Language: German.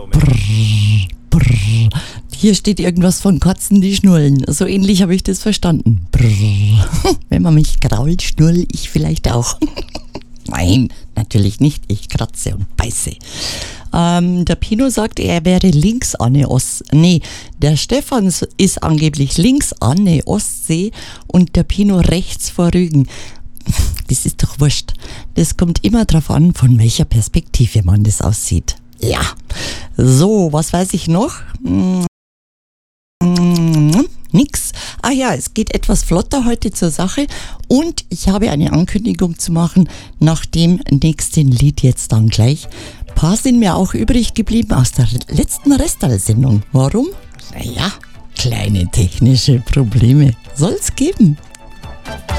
Brrr, brrr. Hier steht irgendwas von Katzen, die schnurren. So ähnlich habe ich das verstanden. Brrr. Wenn man mich grault, schnurre ich vielleicht auch. Nein, natürlich nicht. Ich kratze und beiße. Der Pino sagt, er wäre links an der Ostsee. Nee, der Stefan ist angeblich links an der Ostsee und der Pino rechts vor Rügen. Das ist doch wurscht. Das kommt immer drauf an, von welcher Perspektive man das aussieht. Ja. So, was weiß ich noch? Nix. Ah ja, es geht etwas flotter heute zur Sache und ich habe eine Ankündigung zu machen nach dem nächsten Lied jetzt dann gleich. Ein paar sind mir auch übrig geblieben aus der letzten Restal-Sendung. Warum? Naja, kleine technische Probleme soll's geben.